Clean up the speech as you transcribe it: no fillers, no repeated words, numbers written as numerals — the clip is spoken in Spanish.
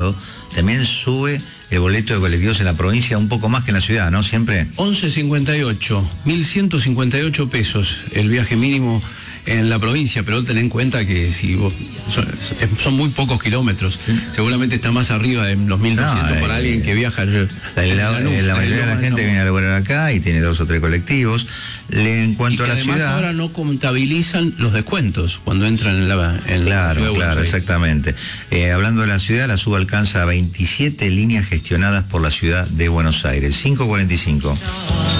Estado, también sube el boleto de colectivos en la provincia un poco más que en la ciudad, ¿no? Siempre. 11.58, 1.158 pesos el viaje mínimo en la provincia, pero ten en cuenta que si vos, son muy pocos kilómetros, seguramente está más arriba de los 1.200 para alguien que viaja. La mayoría de la gente viene a laburar acá y tiene 2 o 3 colectivos. En cuanto a la además ciudad, ahora no contabilizan los descuentos cuando entran en la ciudad de Buenos Aires. Exactamente. Hablando de la ciudad, la suba alcanza 27 líneas gestionadas por la ciudad de Buenos Aires. 5.45.